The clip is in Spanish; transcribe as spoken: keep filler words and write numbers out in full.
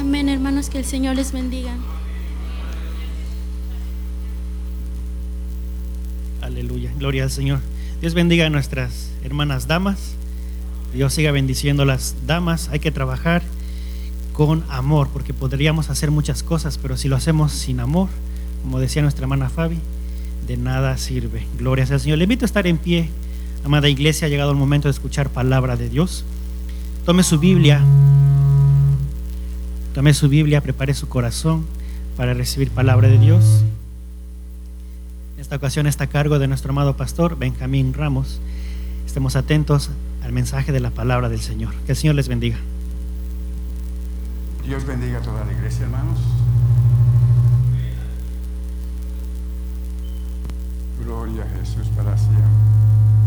Amén, hermanos, que el Señor les bendiga. Aleluya, gloria al Señor. Dios bendiga a nuestras hermanas damas. Dios siga bendiciendo a las damas. Hay que trabajar con amor, porque podríamos hacer muchas cosas, pero si lo hacemos sin amor, como decía nuestra hermana Fabi, de nada sirve. Gloria al Señor. Le invito a estar en pie, amada iglesia. Ha llegado el momento de escuchar palabra de Dios. Tome su Biblia, tome su Biblia, prepare su corazón para recibir palabra de Dios. En esta ocasión está a cargo de nuestro amado pastor Benjamín Ramos. Estemos atentos al mensaje de la palabra del Señor. Que el Señor les bendiga. Dios bendiga a toda la iglesia, hermanos. Gloria a Jesús para siempre.